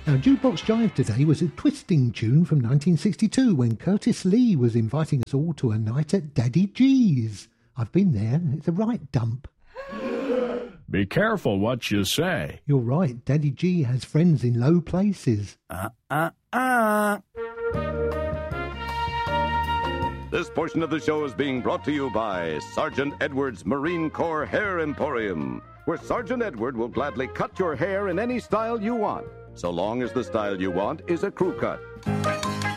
Now, Jukebox Jive today was a twisting tune from 1962 when Curtis Lee was inviting us all to a night at Daddy G's. I've been there. It's a right dump. Be careful what you say. You're right. Daddy G has friends in low places. This portion of the show is being brought to you by Sergeant Edward's Marine Corps Hair Emporium, where Sergeant Edward will gladly cut your hair in any style you want, so long as the style you want is a crew cut.